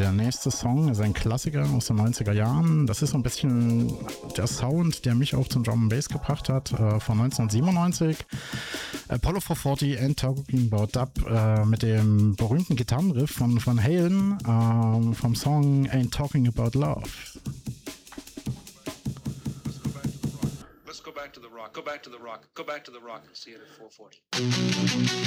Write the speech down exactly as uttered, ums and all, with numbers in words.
der nächste Song ist ein Klassiker aus den neunziger Jahren. Das ist so ein bisschen der Sound, der mich auch zum Drum and Bass gebracht hat, äh, von neunzehnhundertsiebenundneunzig. Apollo four forty and Talking About Dub äh, mit dem berühmten Gitarrenriff von Van Halen äh, vom Song Ain't Talking About Love. Let's go back to the rock. Go back to the rock. Go back to the rock and see it at four forty.